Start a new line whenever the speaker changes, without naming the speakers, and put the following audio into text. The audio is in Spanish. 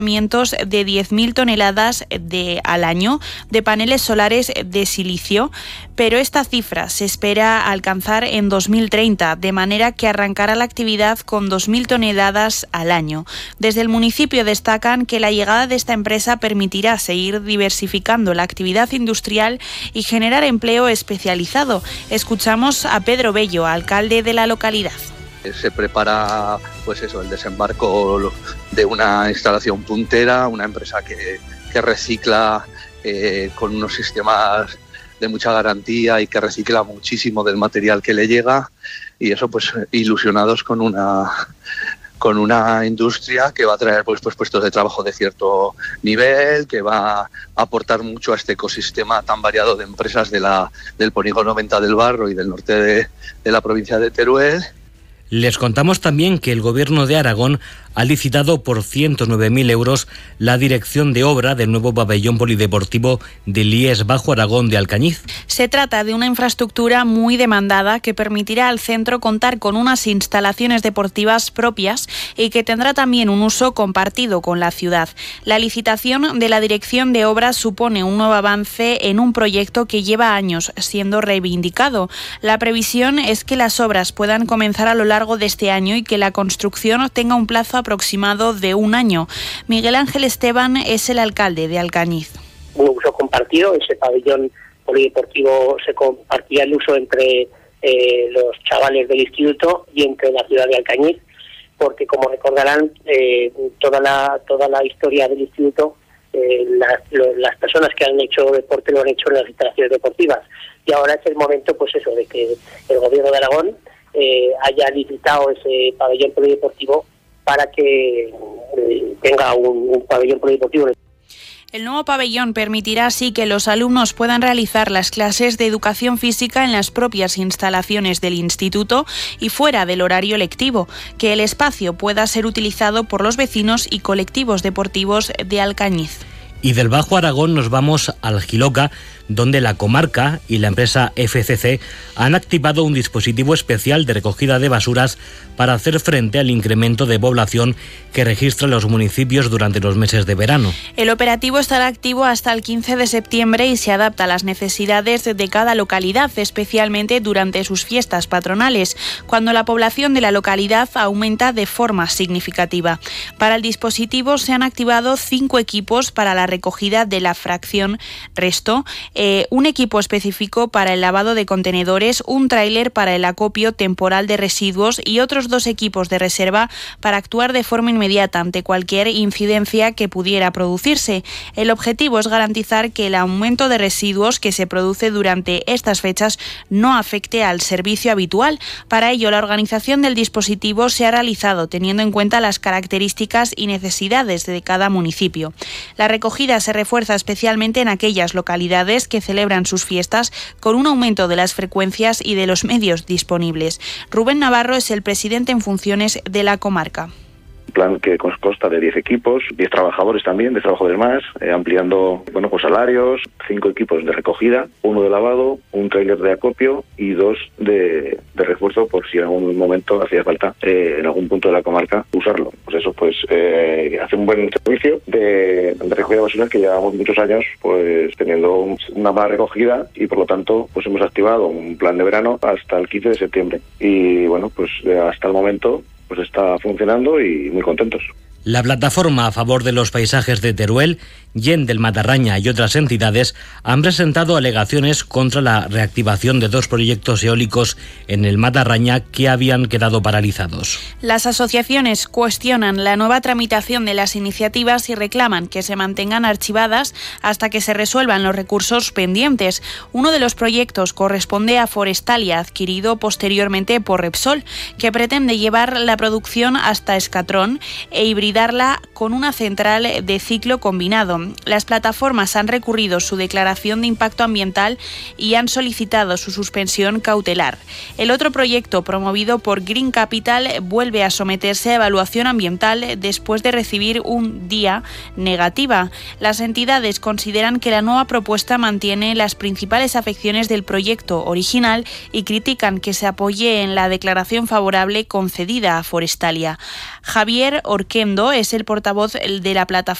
de 10.000 toneladas al año de paneles solares de silicio, pero esta cifra se espera alcanzar en 2030, de manera que arrancará la actividad con 2.000 toneladas al año. Desde el municipio destacan que la llegada de esta empresa permitirá seguir diversificando la actividad industrial y generar empleo especializado. Escuchamos a Pedro Bello, alcalde de la localidad.
Se prepara el desembarco de una instalación puntera, una empresa que recicla con unos sistemas de mucha garantía y que recicla muchísimo del material que le llega, y eso ilusionados con una industria que va a traer puestos de trabajo de cierto nivel, que va a aportar mucho a este ecosistema tan variado de empresas del polígono Venta del Barro y del norte de la provincia de Teruel.
Les contamos también que el Gobierno de Aragón ha licitado por 109.000 euros la dirección de obra del nuevo pabellón polideportivo del IES Bajo Aragón de Alcañiz.
Se trata de una infraestructura muy demandada que permitirá al centro contar con unas instalaciones deportivas propias y que tendrá también un uso compartido con la ciudad. La licitación de la dirección de obra supone un nuevo avance en un proyecto que lleva años siendo reivindicado. La previsión es que las obras puedan comenzar a lo largo de este año y que la construcción tenga un plazo aproximado de un año. Miguel Ángel Esteban es el alcalde de Alcañiz.
Un uso compartido, ese pabellón polideportivo se compartía el uso entre los chavales del instituto y entre la ciudad de Alcañiz, porque como recordarán, toda la historia del instituto, las personas que han hecho deporte lo han hecho en las instalaciones deportivas, y ahora es el momento de que el Gobierno de Aragón haya licitado ese pabellón polideportivo para que tenga un pabellón polideportivo.
El nuevo pabellón permitirá así que los alumnos puedan realizar las clases de educación física en las propias instalaciones del instituto y fuera del horario lectivo, que el espacio pueda ser utilizado por los vecinos y colectivos deportivos de Alcañiz.
Y del Bajo Aragón nos vamos al Jiloca, donde la comarca y la empresa FCC han activado un dispositivo especial de recogida de basuras para hacer frente al incremento de población que registran los municipios durante los meses de verano.
El operativo estará activo hasta el 15 de septiembre y se adapta a las necesidades de cada localidad, especialmente durante sus fiestas patronales, cuando la población de la localidad aumenta de forma significativa. Para el dispositivo se han activado 5 equipos para la recogida de la fracción resto, un equipo específico para el lavado de contenedores, un tráiler para el acopio temporal de residuos y otros 2 equipos de reserva para actuar de forma inmediata ante cualquier incidencia que pudiera producirse. El objetivo es garantizar que el aumento de residuos que se produce durante estas fechas no afecte al servicio habitual. Para ello, la organización del dispositivo se ha realizado teniendo en cuenta las características y necesidades de cada municipio. La recogida se refuerza especialmente en aquellas localidades que celebran sus fiestas con un aumento de las frecuencias y de los medios disponibles. Rubén Navarro es el presidente en funciones de la comarca.
Plan que consta de 10 equipos, 10 trabajadores también, 10 trabajadores más, ampliando salarios, 5 equipos de recogida, 1 de lavado, un tráiler de acopio y 2 de refuerzo por si en algún momento hacía falta en algún punto de la comarca usarlo. Hace un buen servicio de recogida de basuras que llevamos muchos años teniendo una mala recogida y por lo tanto hemos activado un plan de verano hasta el 15 de septiembre y hasta el momento está funcionando y muy contentos.
La plataforma a favor de los paisajes de Teruel, Yen del Matarraña y otras entidades han presentado alegaciones contra la reactivación de 2 proyectos eólicos en el Matarraña que habían quedado paralizados.
Las asociaciones cuestionan la nueva tramitación de las iniciativas y reclaman que se mantengan archivadas hasta que se resuelvan los recursos pendientes. Uno de los proyectos corresponde a Forestalia, adquirido posteriormente por Repsol, que pretende llevar la producción hasta Escatrón e hibridarla con una central de ciclo combinado. Las plataformas han recurrido su declaración de impacto ambiental y han solicitado su suspensión cautelar. El otro proyecto, promovido por Green Capital, vuelve a someterse a evaluación ambiental después de recibir un día negativa. Las entidades consideran que la nueva propuesta mantiene las principales afecciones del proyecto original y critican que se apoye en la declaración favorable concedida a Forestalia. Javier Orquendo Arredondo es el portavoz de la plataforma